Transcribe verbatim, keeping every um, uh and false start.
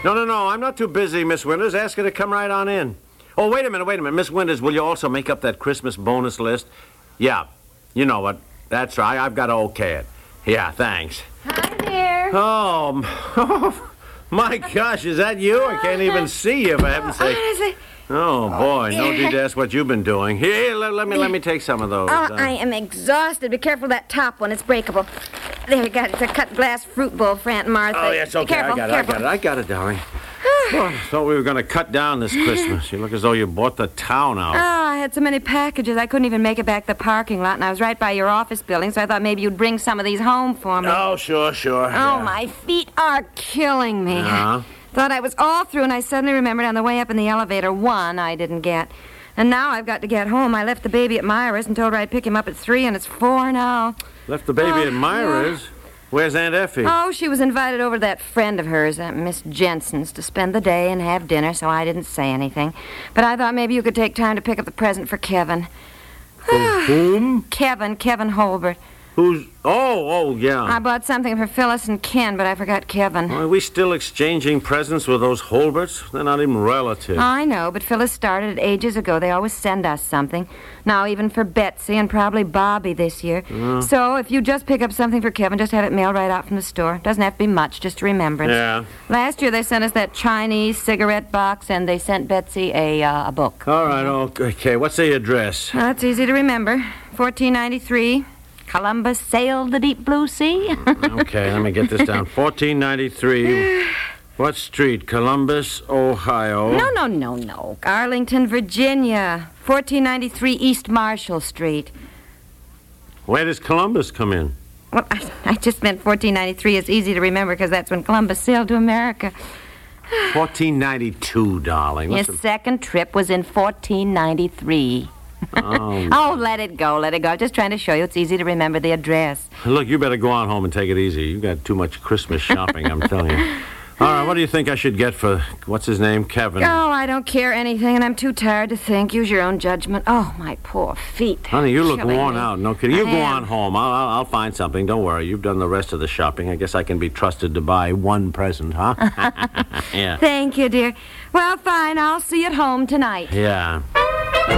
No, no, no, I'm not too busy, Miss Winters. Ask her to come right on in. Oh, wait a minute, wait a minute. Miss Winters, will you also make up that Christmas bonus list? Yeah, you know what. That's right. I've got to okay it. Yeah, thanks. Hi there. Oh, my gosh, is that you? I can't even see you, for heaven's sake. Oh, boy, no need to ask what you've been doing. Here, let, let me let me take some of those. Oh, Uh, I am exhausted. Be careful of that top one. It's breakable. There you got it. It's a cut glass fruit bowl for Aunt Martha. Oh, yes, okay. Be careful, I got it, careful. I got it. I got it, darling. Oh, I thought we were going to cut down this Christmas. You look as though you bought the town out. Oh, I had so many packages, I couldn't even make it back to the parking lot, and I was right by your office building, so I thought maybe you'd bring some of these home for me. Oh, sure, sure. Oh, yeah. my feet are killing me. Uh-huh. Thought I was all through, and I suddenly remembered on the way up in the elevator one I didn't get. And now I've got to get home. I left the baby at Myra's and told her I'd pick him up at three, and it's four now. Left the baby Oh, at Myra's? Where's Aunt Effie? Oh, she was invited over to that friend of hers, that Miss Jensen's, to spend the day and have dinner, so I didn't say anything. But I thought maybe you could take time to pick up the present for Kevin. For whom? Kevin, Kevin Holbert. Who's... Oh, oh, yeah. I bought something for Phyllis and Ken, but I forgot Kevin. Are we still exchanging presents with those Holberts? They're not even relatives. I know, but Phyllis started it ages ago. They always send us something. Now even for Betsy and probably Bobby this year. Uh. So if you just pick up something for Kevin, just have it mailed right out from the store. Doesn't have to be much, just a remembrance. Yeah. Last year they sent us that Chinese cigarette box, and they sent Betsy a, uh, a book. All right, okay. What's the address? Well, that's easy to remember. fourteen ninety-three. Columbus sailed the deep blue sea. Okay, let me get this down. fourteen ninety-three. What street? Columbus, Ohio. No, no, no, no. Arlington, Virginia. fourteen ninety-three East Marshall Street. Where does Columbus come in? Well, I, I just meant fourteen ninety-three is easy to remember because that's when Columbus sailed to America. fourteen ninety-two, darling. His What's the- second trip was in fourteen ninety-three. Oh. Oh, let it go, let it go. I'm just trying to show you it's easy to remember the address. Look, you better go on home and take it easy. You got too much Christmas shopping, I'm telling you. All right, what do you think I should get for, what's his name, Kevin? Oh, I don't care anything, and I'm too tired to think. Use your own judgment. Oh, my poor feet. Honey, you look Killing worn me. out. No kidding. You I go am. on home. I'll, I'll, I'll find something. Don't worry. You've done the rest of the shopping. I guess I can be trusted to buy one present, huh? Yeah. Thank you, dear. Well, fine. I'll see you at home tonight. Yeah.